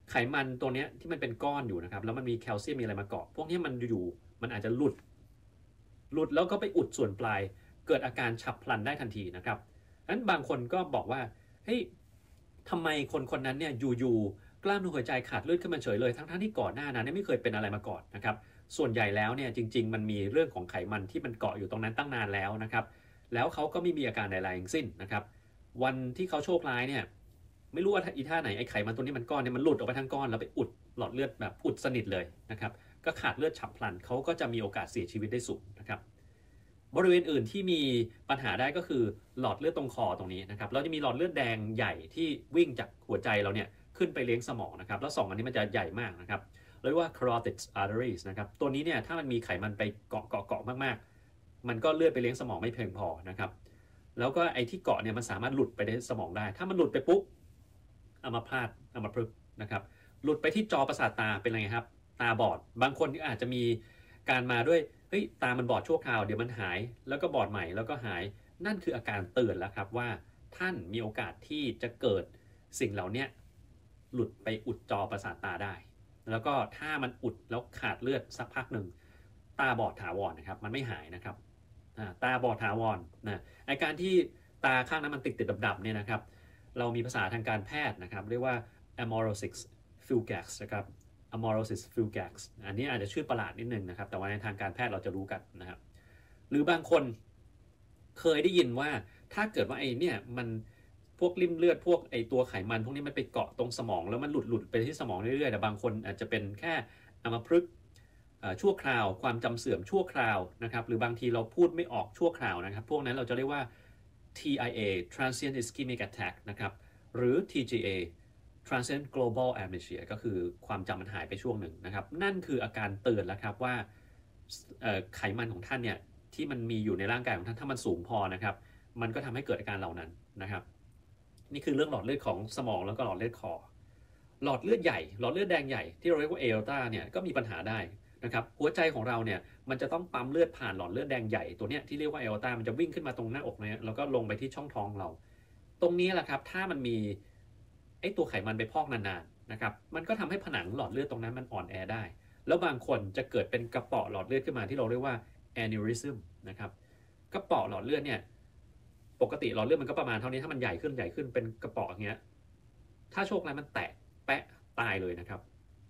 ไขมันตัวเนี้ยที่มันเป็นก้อนอยู่นะครับแล้วมันมีแคลเซียมมีอะไรมาเกาะพวกนี้มันอยู่มันอาจจะหลุดแล้วก็ไปอุดส่วนปลายเกิดอาการฉับพลันได้ทันทีนะครับนั้นบางคนก็บอกว่าเฮ้ยทำไมคนนั้นเนี่ยอยู่ๆกล้ามเนื้อหัวใจขาดเลือดขึ้นมาเฉยเลยทั้งที่ก่อนหน้านั้นไม่เคยเป็นอะไรมาก่อนนะครับส่วนใหญ่แล้วเนี่ยจริงๆมันมีเรื่องของไขมันที่มันเกาะอยู่ตรงนั้นตั้งนานแล้วนะครับแล้วเขาก็ไม่มีอาการใดๆทั้งสิ้นนะครับวันที่เขาโชคร้ายเนี่ยไม่รู้ว่าอีท่าไหนไอ้ไขมันตัวนี้มันก้อนเนี่ยมันหลุดออกไปทั้งก้อนแล้วไปอุดหลอดเลือดแบบอุดสนิทเลยนะครับก็ขาดเลือดฉับพลันเขาก็จะมีโอกาสเสียชีวิตได้สูงนะครับบริเวณอื่นที่มีปัญหาได้ก็คือหลอดเลือดตรงคอตรงนี้นะครับเราจะมีหลอดเลือดแดงใหญ่ที่วิ่งจากหัวใจเราเนี่ยขึ้นไปเลี้ยงสมองนะครับแล้ว2อันนี้มันจะใหญ่มากนะครับเรียกว่า carotid arteries นะครับตัวนี้เนี่ยถ้ามันมีไขมันไปเกาะมากๆมันก็เลือดไปเลี้ยงสมองไม่เพียงพอนะครับแล้วก็ไอ้ที่เกาะเนี่ยมันสามารถหลุดไปในสมองได้ถ้ามันหลุดไปปุ๊บอัมพาตอัมพฤกษ์นะครับหลุดไปที่จอประสาทตาเป็นไรครับตาบอดบางคนอาจจะมีการมาด้วยเฮ้ยตามันบอดชั่วคราวเดี๋ยวมันหายแล้วก็บอดใหม่แล้วก็หายนั่นคืออาการเตือนแล้วครับว่าท่านมีโอกาสที่จะเกิดสิ่งเหล่านี้หลุดไปอุดจอประสาทตาได้แล้วก็ถ้ามันอุดแล้วขาดเลือดสักพักหนึ่งตาบอดถาวรนะครับมันไม่หายนะครับตาบอดถาวรนะอาการที่ตาข้างนั้นมันติดดับๆเนี่ยนะครับเรามีภาษาทางการแพทย์นะครับเรียกว่า amaurosis fulgax นะครับ amaurosis fulgax อันนี้อาจจะชื่อประหลาดนิดนึงนะครับแต่ว่าในทางการแพทย์เราจะรู้กันนะครับหรือบางคนเคยได้ยินว่าถ้าเกิดว่าไอ้เนี่ยมันพวกริ่มเลือดพวกไอ้ตัวไขมันพวกนี้มันไปเกาะตรงสมองแล้วมันหลุดไปที่สมองเรื่อยๆแต่บางคนอาจจะเป็นแค่อัมพฤกษ์ชั่วคราวความจำเสื่อมชั่วคราวนะครับหรือบางทีเราพูดไม่ออกชั่วคราวนะครับพวกนั้นเราจะเรียกว่า TIA Transient Ischemic Attack นะครับหรือ TGA Transient Global Amnesia ก็คือความจำมันหายไปช่วงหนึ่งนะครับนั่นคืออาการเตือนแล้วครับว่าไขมันของท่านเนี่ยที่มันมีอยู่ในร่างกายของท่านถ้ามันสูงพอนะครับมันก็ทำให้เกิดอาการเหล่านั้นนะครับนี่คือเรื่องหลอดเลือดของสมองแล้วก็หลอดเลือดคอหลอดเลือดใหญ่หลอดเลือดแดงใหญ่ที่เราเรียกว่าเอลตาเนี่ยก็มีปัญหาได้นะครับหัวใจของเราเนี่ยมันจะต้องปั๊มเลือดผ่านหลอดเลือดแดงใหญ่ตัวเนี้ยที่เรียกว่าเอลตามันจะวิ่งขึ้นมาตรงหน้าอกเนี่ยแล้วก็ลงไปที่ช่องท้องเราตรงนี้แหละครับถ้ามันมีไอ้ตัวไขมันไปพอกนานๆนะครับมันก็ทำให้ผนังหลอดเลือดตรงนั้นมันอ่อนแอได้แล้วบางคนจะเกิดเป็นกระเปาะหลอดเลือดขึ้นมาที่เราเรียกว่า aneurysm นะครับกระเปาะหลอดเลือดเนี่ยปกติหลอดเลือดมันก็ประมาณเท่านี้ถ้ามันใหญ่ขึ้นเป็นกระเปาะอย่างเงี้ยถ้าโชคร้ายมันแตกแปะตายเลยนะครับ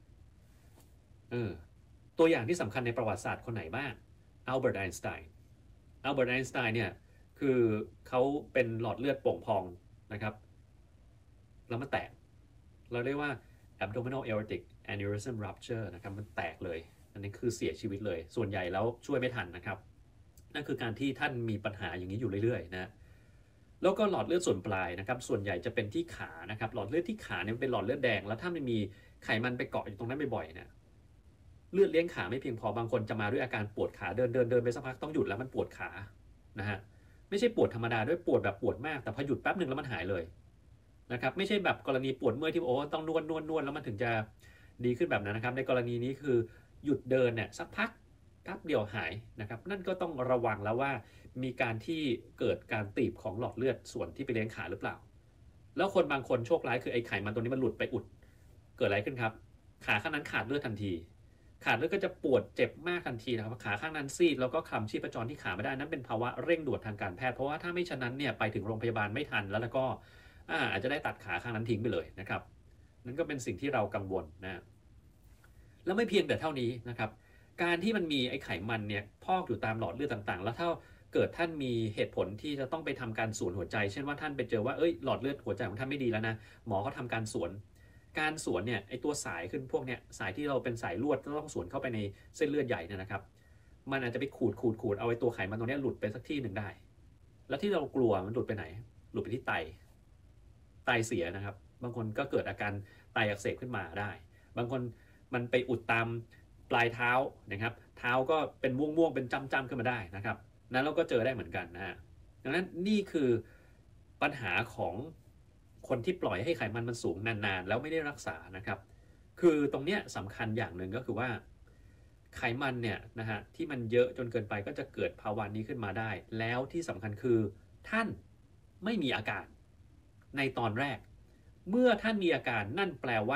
ตัวอย่างที่สำคัญในประวัติศาสตร์คนไหนบ้างอัลเบิร์ตไอน์สไตน์เนี่ยคือเขาเป็นหลอดเลือดโป่งพองนะครับแล้วมันแตกเราเรียกว่า abdominal aortic aneurysm rupture นะครับมันแตกเลยอันนี้คือเสียชีวิตเลยส่วนใหญ่แล้วช่วยไม่ทันนะครับนั่นคือการที่ท่านมีปัญหาอย่างนี้อยู่เรื่อยๆนะแล้วก็หลอดเลือดส่วนปลายนะครับส่วนใหญ่จะเป็นที่ขานะครับหลอดเลือดที่ขาเนี่ยเป็นหลอดเลือดแดงแล้วถ้ามันมีไขมันไปเกาะอยู่ตรงนั้นบ่อยๆเนี่ยเลือดเลี้ยงขาไม่เพียงพอบางคนจะมาด้วยอาการปวดขาเดินไปสักพักต้องหยุดแล้วมันปวดขานะฮะไม่ใช่ปวดธรรมดาด้วยปวดแบบปวดมากแต่พอหยุดแป๊บหนึ่งแล้วมันหายเลยนะครับไม่ใช่แบบกรณีปวดเมื่อยที่ต้องนวดแล้วมันถึงจะดีขึ้นแบบนั้นนะครับในกรณีนี้คือหยุดเดินเนี่ยสักพักแป๊บเดียวหายนะครับนั่นก็ต้องระวังแล้วว่ามีการที่เกิดการตีบของหลอดเลือดส่วนที่ไปเลี้ยงขาหรือเปล่าแล้วคนบางคนโชคร้ายคือไอ้ไขมันตัวนี้มันหลุดไปอุดเกิดอะไรขึ้นครับขาข้างนั้นขาดเลือดทันทีขาดเลือดก็จะปวดเจ็บมากทันทีนะครับขาข้างนั้นซีดแล้วก็คลำชีพจรที่ขาไม่ได้นั้นเป็นภาวะเร่งด่วนทางการแพทย์เพราะว่าถ้าไม่ฉะนั้นเนี่ยไปถึงโรงพยาบาลไม่ทันแล้วก็อาจจะได้ตัดขาข้างนั้นทิ้งไปเลยนะครับนั่นก็เป็นสิ่งที่เรากังวลนะแล้วไม่เพียงแต่เท่านี้นะครับการที่มันมีไอ้ไขมันเนี่ยพอกอยู่ตามหลอดเลือดต่างๆแล้วถ้าเกิดท่านมีเหตุผลที่จะต้องไปทำการสวนหัวใจเช่นว่าท่านไปเจอว่าหลอดเลือดหัวใจของท่านไม่ดีแล้วนะหมอเขาทำการสวนเนี่ยไอตัวสายขึ้นพวกเนี้ยสายที่เราเป็นสายลวดต้องสวนเข้าไปในเส้นเลือดใหญ่เนี่ยนะครับมันอาจจะไปขูดเอาไอ้ตัวไขมันตรงนี้หลุดไปสักที่หนึ่งได้แล้วที่เรากลัวมันหลุดไปไหนหลุดไปที่ไตเสียนะครับบางคนก็เกิดอาการไตอักเสบขึ้นมาได้บางคนมันไปอุดตามปลายเท้านะครับเท้าก็เป็นม่วงเป็นจ้ำๆขึ้นมาได้นะครับนั้นเราก็เจอได้เหมือนกันนะฮะดังนั้นนี่คือปัญหาของคนที่ปล่อยให้ไขมันมันสูงนานๆแล้วไม่ได้รักษานะครับคือตรงเนี้ยสำคัญอย่างหนึ่งก็คือว่าไขมันเนี่ยนะฮะที่มันเยอะจนเกินไปก็จะเกิดภาวะนี้ขึ้นมาได้แล้วที่สำคัญคือท่านไม่มีอาการในตอนแรกเมื่อท่านมีอาการนั่นแปลว่า